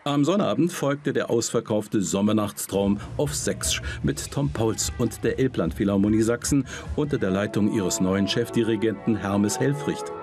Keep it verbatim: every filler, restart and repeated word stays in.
Am Sonnabend folgte der ausverkaufte Sommernachtstraum auf Sächsisch mit Tom Pauls und der Elbland Philharmonie Sachsen unter der Leitung ihres neuen Chefdirigenten Hermes Helfrich.